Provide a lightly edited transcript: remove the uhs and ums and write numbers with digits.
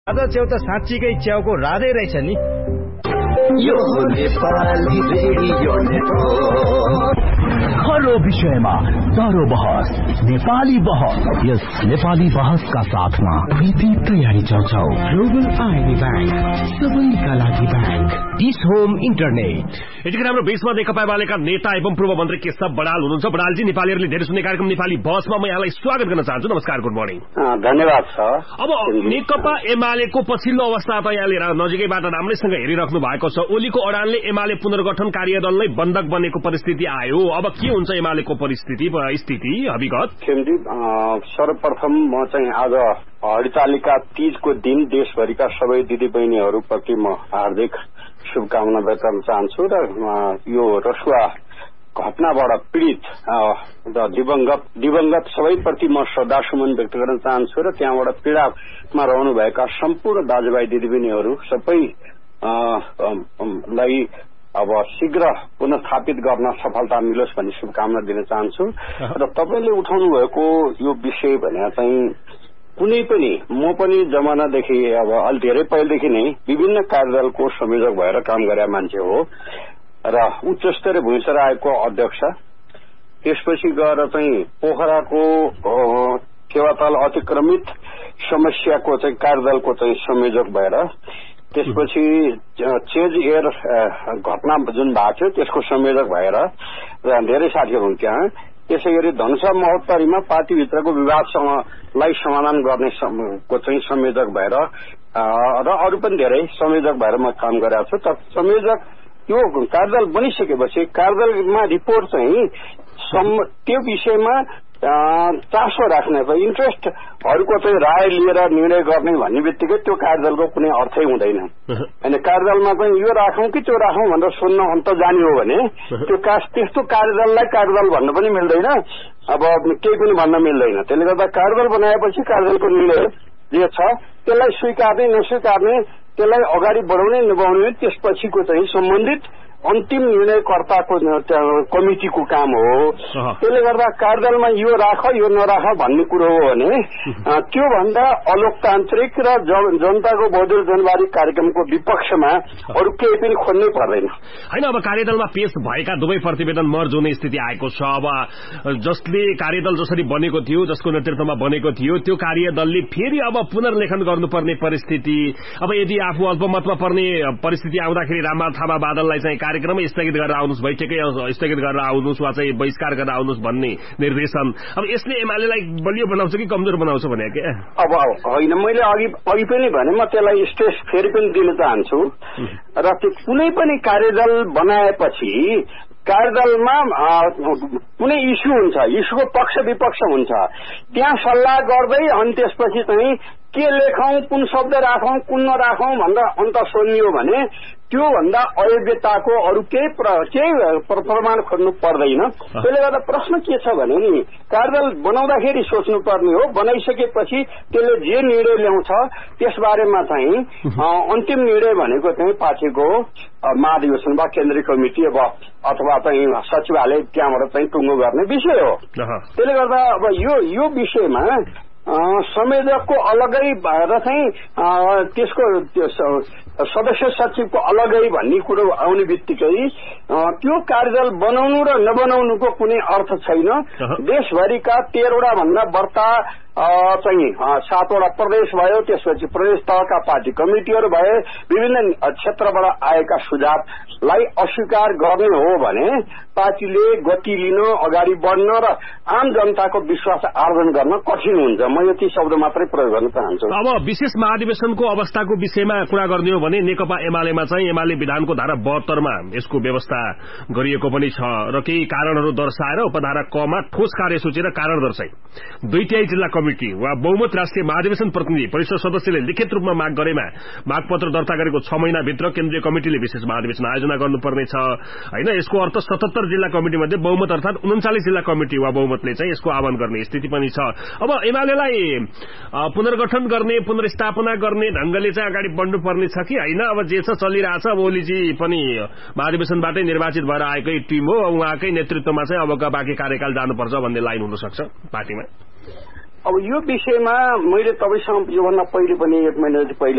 आज च्याउ त साँच्चीकै च्याउको राधै रहेछ नि। यो नेपाली रेडियो नेटवर्क, हर विषयमा गहरो बहस, नेपाली बहस। यस नेपाली बहसका साथमा विधि तयारी चौचौ, ग्लोबल आइडी बैंक, सबैका लागि बैंक, डिस होम इन्टरनेट। यतिखेर हाम्रो बीचमा नेकपा एमालेका नेता एवं पूर्व मन्त्री केशव बडाल हुनुहुन्छ। बडालजी, नेपालीहरूले धेरै सुन्ने कार्यक्रम नेपाली बहसमा म यहाँलाई स्वागत गर्न चाहन्छु। नमस्कार, गुड मर्निङ। धन्यवाद छ। अब नेकपा एमालेको पछिल्लो अवस्था त यहाँले नजिकैबाट राम्रैसँग हेरिराख्नु भएको छ। ओलीको अडानले एमाले पुनर्गठन कार्यदललाई बन्धक बनेको परिस्थिति आयो। अब के हुन्छ एमालेको स्थिति अभिगत? सर्वप्रथम म चाहिँ आज हरितालिका तीजको दिन देशभरिका सबै दिदीबहिनीहरूप्रति म हार्दिक शुभकामना व्यक्त गर्न चाहन्छु र यो रसुवा घटनाबाट पीड़ित दिवंगत सबैप्रति म श्रद्धासुमन व्यक्त गर्न चाहन्छु र त्यहाँबाट पीड़ामा रहनुभएका सम्पूर्ण दाजुभाइ दिदीबहिनीहरू सबैलाई अब शीघ्र पुनस्थापित गर्न सफलता मिलोस् भन्ने शुभकामना दिन चाहन्छु। र तपाईले उठाउनु भएको यो विषय भने चाहिँ कुनै पनि म पनि जमानादेखि अब अलि धेरै पहिलेदेखि नै विभिन्न कार्यदलको संयोजक भएर काम गरे मान्छे हो र उच्च स्तरीय भूमिसर आयोगको अध्यक्ष, त्यसपछि गएर चाहिँ पोखराको केवाताल अतिक्रमित समस्याको चाहिँ कार्यदलको चाहिँ संयोजक भएर, त्यसपछि चेन्ज एयर घटना जुन भएको थियो त्यसको संयोजक भएर र धेरै साथीहरू हुन्थ्यो। त्यसै गरी धनुषा महोत्तरीमा पार्टीभित्रको विवादलाई समाधान गर्ने को चाहिँ संयोजक भएर र अरू पनि धेरै संयोजक भएर म काम गरेको छु। तर संयोजक त्यो कार्यदल बनिसकेपछि कार्यदलमा रिपोर्ट चाहिँ त्यो विषयमा चासो राख्ने इन्ट्रेस्टहरूको चाहिँ राय लिएर निर्णय गर्ने भन्ने बित्तिकै त्यो कार्यदलको कुनै अर्थै हुँदैन। अनि कार्यदलमा चाहिँ यो राखौं कि त्यो राखौं भनेर सोध्न अन्त जाने हो भने त्यो त्यस्तो कार्यदललाई कार्यदल भन्न पनि मिल्दैन, अब केही पनि भन्न मिल्दैन। त्यसले गर्दा कार्यदल बनाएपछि कार्यदलको निर्णय जे छ त्यसलाई स्वीकार्ने नस्वीकार्ने, त्यसलाई अगाडि बढाउने नबढाउने त्यसपछिको चाहिँ सम्बन्धित अन्तिम निर्णयकर्ताको कमिटिको काम हो। त्यसले गर्दा कार्यदलमा यो राख यो नराख भन्ने कुरो हो भने त्योभन्दा अलोकतान्त्रिक र जनताको बहुदल जनवादी कार्यक्रमको विपक्षमा अरू केही पनि खोज्नै पर्दैन। होइन, अब कार्यदलमा पेश भएका दुवै प्रतिवेदन मर्ज हुने स्थिति आएको छ। अब जसले कार्यदल जसरी बनेको थियो, जसको नेतृत्वमा बनेको थियो, त्यो कार्यदलले फेरि अब पुनर्लेखन गर्नुपर्ने परिस्थिति, अब यदि आफू अल्पमतमा पर्ने परिस्थिति आउँदाखेरि राममाल थापा बादललाई चाहिँ कार्यक्रम स्थगित गरेर आउनुहोस्, बैठकै स्थगित गरेर आउनुहोस् वा चाहिँ बहिष्कार गरेर आउनुहोस् भन्ने निर्देशन, अब यसले एमालेलाई बलियो बनाउँछ कि कमजोर बनाउँछ भने के? अब होइन, मैले अघि पनि भने म त्यसलाई स्ट्रेस फेरि पनि दिन चाहन्छु र त्यो कुनै पनि कार्यदल बनाएपछि कार्यदलमा कुनै इस्यु हुन्छ, इस्युको पक्ष विपक्ष हुन्छ, त्यहाँ सल्लाह गर्दै अनि त्यसपछि चाहिँ के लेखौं, कुन शब्द राखौं, कुन नराखौं भनेर अन्त सोध्नियो भने त्योभन्दा अयोग्यताको अरू केही प्रमाण खोज्नु पर्दैन। त्यसले गर्दा प्रश्न के छ भने नि कार्यदल बनाउँदाखेरि सोच्नुपर्ने हो, बनाइसकेपछि त्यसले जे निर्णय ल्याउँछ त्यसबारेमा चाहिँ अन्तिम निर्णय भनेको चाहिँ पार्टीको महाधिवेशन वा केन्द्रीय कमिटी अथवा चाहिँ सचिवालय त्यहाँबाट चाहिँ टुङ्गो गर्ने विषय हो। त्यसले गर्दा अब यो विषयमा संयोजकको अलगै भएर चाहिँ त्यसको सदस्य सचिवको अलगै भन्ने कुरो आउने बित्तिकै त्यो कार्यदल बनाउनु र नबनाउनुको कुनै अर्थ छैन। देशभरिका 13वटा भन्दा बढ्ता चाहिँ 7वटा प्रदेश भयो, त्यसपछि प्रदेश तहका पार्टी कमिटिहरू भए, विभिन्न क्षेत्रबाट आएका सुझावलाई अस्वीकार गर्ने हो भने पार्टीले गति लिन, अगाडि बढ्न र आम जनताको विश्वास आर्जन गर्न कठिन हुन्छ। म यति शब्द मात्रै प्रयोग गर्न चाहन्छु। अब विशेष महाधिवेशनको अवस्थाको विषयमा कुरा गर्ने हो भने नेकपा एमालेमा चाहिँ एमाले विधानको धारा 72 मा यसको व्यवस्था गरिएको पनि छ र केही कारणहरू दर्शाएर उपधारा क मा ठोस कार्यसूची र कारण दर्शाई 2/3 जिल्ला कमिटी वा बहुमत राष्ट्रिय महाधिवेशन प्रतिनिधि परिषद सदस्यले लिखित रूपमा माग गरेमा मागपत्र दर्ता गरेको 6 महिनाभित्र केन्द्रीय कमिटिले विशेष महाधिवेशन आयोजना गर्नुपर्ने छ। हैन, यसको अर्थ 77 जिल्ला कमिटी मध्ये बहुमत अर्थात 39 जिल्ला कमिटी वा बहुमतले चाहिँ यसको आह्वान गर्ने स्थिति पनि छ। अब एमालेलाई पुनर्गठन गर्ने, पुनर्स्थापना गर्ने ढंगले चाहिँ अगाडि बढ्नुपर्ने छ कि हैन? अब जे छ चलिरहेछ। अब ओलीजी पनि महाधिवेशनबाटै निर्वाचित भएर आएकै टिम हो, उहाँकै नेतृत्वमा चाहिँ अबका बाँकी कार्यकाल जानुपर्छ भन्ने लाइन हुन सक्छ पार्टीमा। अब यो विषयमा मैले तपाईसँग योभन्दा पहिले पनि 1 महिना पहिले